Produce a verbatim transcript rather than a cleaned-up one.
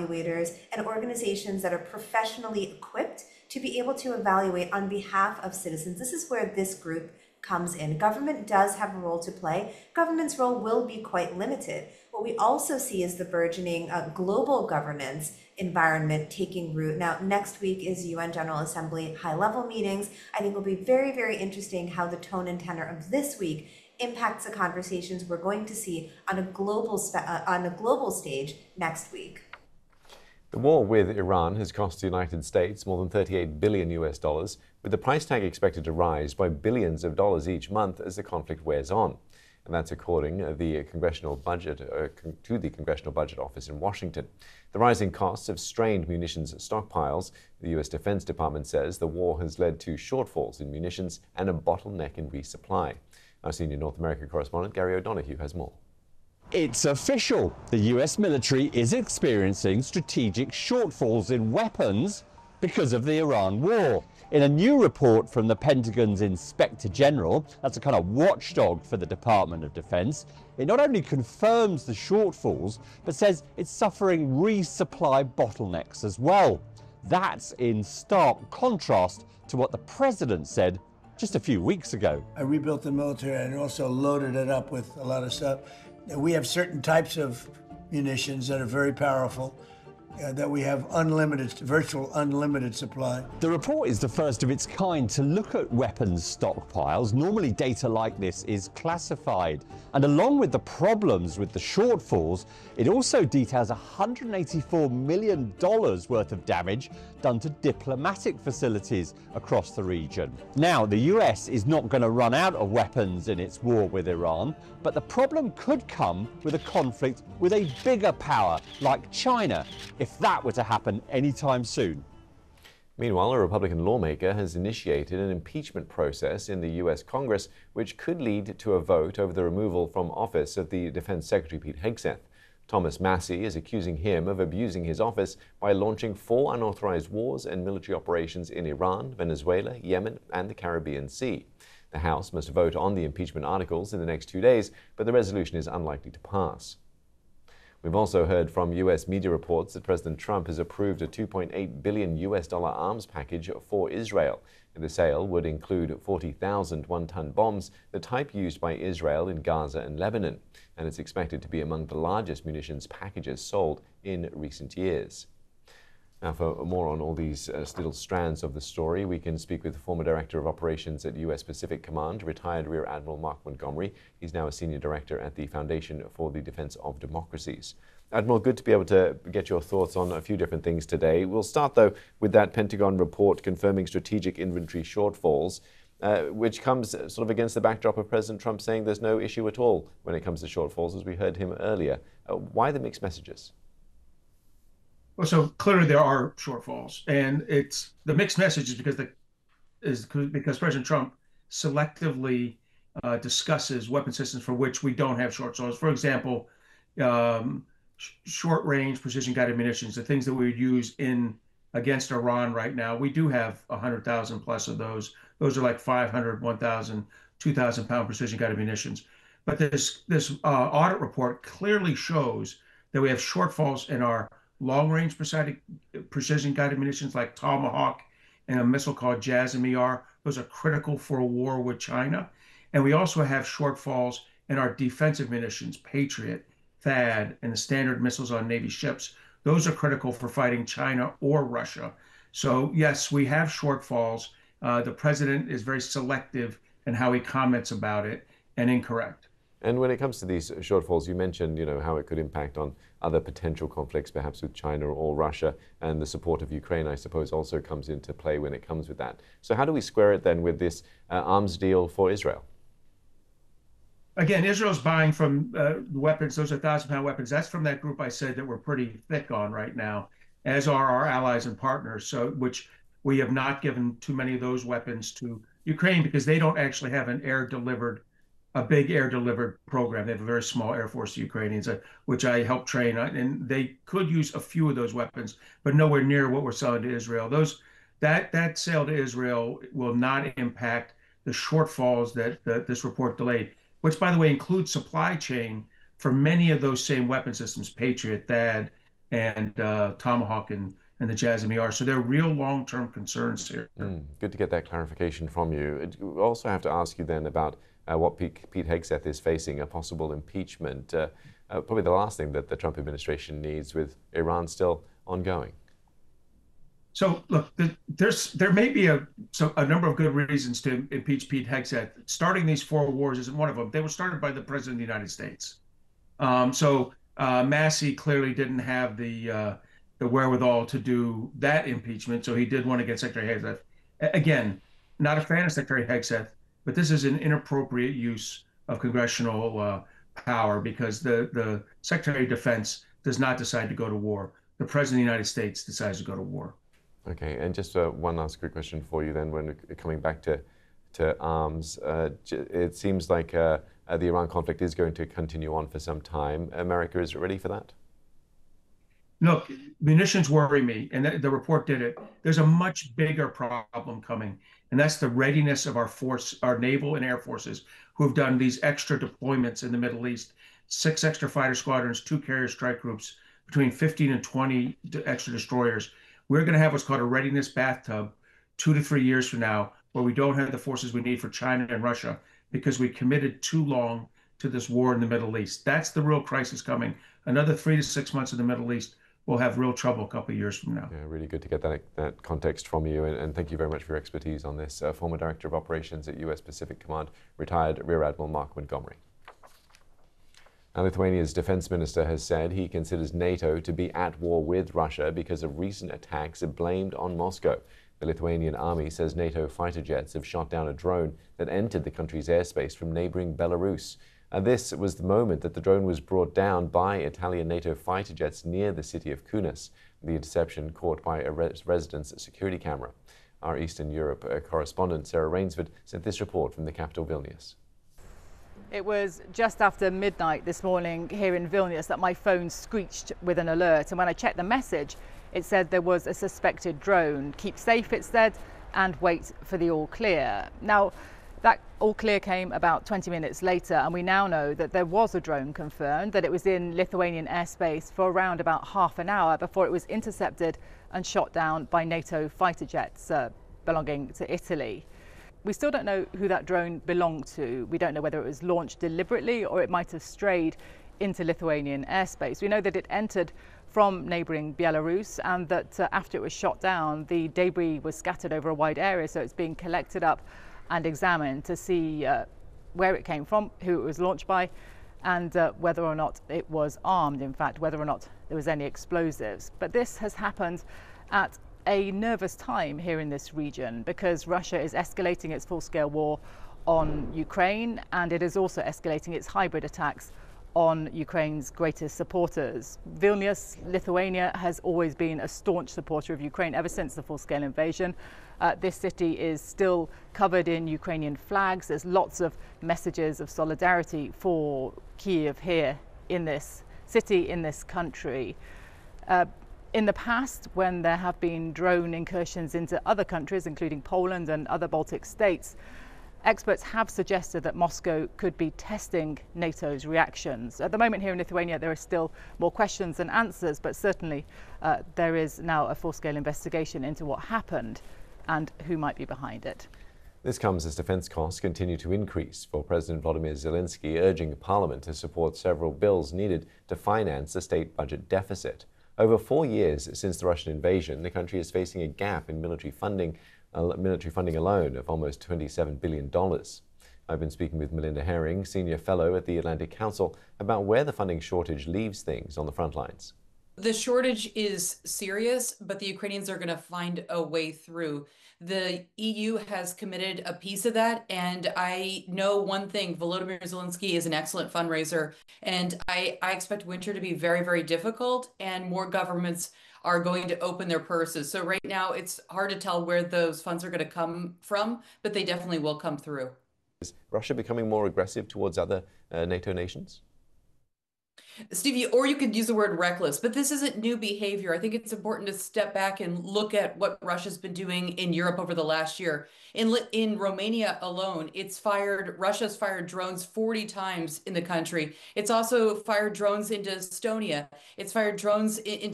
evaluators and organizations that are professionally equipped to be able to evaluate on behalf of citizens. This is where this group comes in. Government does have a role to play. Government's role will be quite limited. What we also see is the burgeoning uh, global governance environment taking root. Now, next week is U N General Assembly high-level meetings. I think it will be very, very interesting how the tone and tenor of this week impacts the conversations we're going to see on a global spe- uh, on a global stage next week. The war with Iran has cost the United States more than thirty-eight billion U S dollars, with the price tag expected to rise by billions of dollars each month as the conflict wears on. And that's according to the Congressional Budget, uh, to the Congressional Budget Office in Washington. The rising costs have strained munitions stockpiles. The U S Defense Department says the war has led to shortfalls in munitions and a bottleneck in resupply. Our senior North America correspondent Gary O'Donoghue has more. It's official. The U S military is experiencing strategic shortfalls in weapons because of the Iran war. In a new report from the Pentagon's Inspector General, that's a kind of watchdog for the Department of Defense, it not only confirms the shortfalls, but says it's suffering resupply bottlenecks as well. That's in stark contrast to what the president said just a few weeks ago. I rebuilt the military and also loaded it up with a lot of stuff. We have certain types of munitions that are very powerful, uh, that we have unlimited, virtual unlimited supply. The report is the first of its kind to look at weapons stockpiles. Normally data like this is classified. And along with the problems with the shortfalls, it also details one hundred eighty-four million dollars worth of damage done to diplomatic facilities across the region. Now, the U S is not going to run out of weapons in its war with Iran, but the problem could come with a conflict with a bigger power like China, if that were to happen anytime soon. Meanwhile, a Republican lawmaker has initiated an impeachment process in the U S Congress, which could lead to a vote over the removal from office of the Defense Secretary Pete Hegseth. Thomas Massie is accusing him of abusing his office by launching four unauthorized wars and military operations in Iran, Venezuela, Yemen, and the Caribbean Sea. The House must vote on the impeachment articles in the next two days, but the resolution is unlikely to pass. We've also heard from U S media reports that President Trump has approved a two point eight billion U S dollar arms package for Israel. The sale would include forty thousand one-ton bombs, the type used by Israel in Gaza and Lebanon, and it's expected to be among the largest munitions packages sold in recent years. Now, for more on all these uh, little strands of the story, we can speak with the former Director of Operations at U S Pacific Command, retired Rear Admiral Mark Montgomery. He's now a Senior Director at the Foundation for the Defense of Democracies. Admiral, good to be able to get your thoughts on a few different things today. We'll start, though, with that Pentagon report confirming strategic inventory shortfalls, uh, which comes sort of against the backdrop of President Trump saying there's no issue at all when it comes to shortfalls, as we heard him earlier. Uh, why the mixed messages? Well, so clearly there are shortfalls, and it's the mixed messages because the is because President Trump selectively uh, discusses weapon systems for which we don't have shortfalls. For example, um, sh short-range precision-guided munitions, the things that we would use in against Iran right now. We do have one hundred thousand plus of those. Those are like five hundred, one thousand, two thousand pound precision-guided munitions. But this this uh, audit report clearly shows that we have shortfalls in our long-range precision-guided munitions like Tomahawk and a missile called JASSM-E R. Those are critical for a war with China. And we also have shortfalls in our defensive munitions, Patriot, THAAD, and the Standard missiles on Navy ships. Those are critical for fighting China or Russia. So yes, we have shortfalls. Uh, the president is very selective in how he comments about it and incorrect. And when it comes to these shortfalls, you mentioned, you know, how it could impact on other potential conflicts, perhaps with China or Russia, and the support of Ukraine, I suppose, also comes into play when it comes with that. So how do we square it then with this uh, arms deal for Israel? Again, Israel's buying from uh, weapons. Those are thousand-pound weapons. That's from that group I said that we're pretty thick on right now, as are our allies and partners, so which we have not given too many of those weapons to Ukraine because they don't actually have an air-delivered a big air-delivered program. They have a very small Air Force, the Ukrainians, uh, which I helped train, and they could use a few of those weapons, but nowhere near what we're selling to Israel. Those that that sale to Israel will not impact the shortfalls that, that this report delayed, which, by the way, includes supply chain for many of those same weapon systems, Patriot, THAAD, and uh, Tomahawk and, and the J A S S M E R. So they're real long-term concerns here. Mm, good to get that clarification from you. We also have to ask you then about uh, what Pete, Pete Hegseth is facing, a possible impeachment. Uh, uh, probably the last thing that the Trump administration needs, with Iran still ongoing. So look, there's there may be a so a number of good reasons to impeach Pete Hegseth. Starting these four wars isn't one of them. They were started by the President of the United States. Um, so uh, Massey clearly didn't have the uh, the wherewithal to do that impeachment. So he did one against Secretary Hegseth. Again, not a fan of Secretary Hegseth, but this is an inappropriate use of congressional uh, power, because the the Secretary of Defense does not decide to go to war. The President of the United States decides to go to war. Okay, and just uh, one last quick question for you then, when coming back to, to arms. Uh, it seems like uh, uh, the Iran conflict is going to continue on for some time. America is ready for that? Look, munitions worry me, and the, the report did it. There's a much bigger problem coming, and that's the readiness of our force, our naval and air forces, who have done these extra deployments in the Middle East, six extra fighter squadrons, two carrier strike groups, between fifteen and twenty extra destroyers. We're going to have what's called a readiness bathtub two to three years from now, where we don't have the forces we need for China and Russia because we committed too long to this war in the Middle East. That's the real crisis coming. Another three to six months in the Middle East, we'll have real trouble a couple of years from now. Yeah, really good to get that, that context from you, and, and thank you very much for your expertise on this. Uh, former Director of Operations at U S Pacific Command, retired Rear Admiral Mark Montgomery. Now, Lithuania's defense minister has said he considers NATO to be at war with Russia because of recent attacks blamed on Moscow. The Lithuanian army says NATO fighter jets have shot down a drone that entered the country's airspace from neighboring Belarus. And this was the moment that the drone was brought down by Italian NATO fighter jets near the city of Kaunas. The interception caught by a res resident's security camera. Our Eastern Europe uh, correspondent Sarah Rainsford sent this report from the capital, Vilnius. It was just after midnight this morning here in Vilnius that my phone screeched with an alert, and when I checked the message, it said there was a suspected drone. Keep safe, it said, and wait for the all clear. Now, that all clear came about twenty minutes later, and we now know that there was a drone confirmed, that it was in Lithuanian airspace for around about half an hour before it was intercepted and shot down by NATO fighter jets uh, belonging to Italy. We still don't know who that drone belonged to. We don't know whether it was launched deliberately or it might have strayed into Lithuanian airspace. We know that it entered from neighbouring Belarus, and that uh, after it was shot down, the debris was scattered over a wide area, so it's being collected up and examined to see uh, where it came from, who it was launched by, and uh, whether or not it was armed, in fact, whether or not there was any explosives. But this has happened at a nervous time here in this region, because Russia is escalating its full-scale war on Ukraine, and it is also escalating its hybrid attacks on Ukraine's greatest supporters. Vilnius, Lithuania, has always been a staunch supporter of Ukraine ever since the full-scale invasion. Uh, this city is still covered in Ukrainian flags. There's lots of messages of solidarity for Kyiv here in this city, in this country. Uh, In the past, when there have been drone incursions into other countries, including Poland and other Baltic states, experts have suggested that Moscow could be testing NATO's reactions. At the moment here in Lithuania, there are still more questions than answers, but certainly uh, there is now a full-scale investigation into what happened and who might be behind it. This comes as defense costs continue to increase, for President Volodymyr Zelensky urging Parliament to support several bills needed to finance the state budget deficit. Over four years since the Russian invasion, the country is facing a gap in military funding, uh, military funding alone of almost twenty-seven billion dollars. I've been speaking with Melinda Herring, Senior Fellow at the Atlantic Council, about where the funding shortage leaves things on the front lines. The shortage is serious, but the Ukrainians are going to find a way through. The E U has committed a piece of that, and I know one thing: Volodymyr Zelensky is an excellent fundraiser, and I, I expect winter to be very, very difficult, and more governments are going to open their purses. So right now, it's hard to tell where those funds are going to come from, but they definitely will come through. Is Russia becoming more aggressive towards other uh, NATO nations? Stevie, or you could use the word reckless, but this isn't new behavior. I think it's important to step back and look at what Russia's been doing in Europe over the last year. In in Romania alone, it's fired, Russia's fired drones forty times in the country. It's also fired drones into Estonia. It's fired drones in, into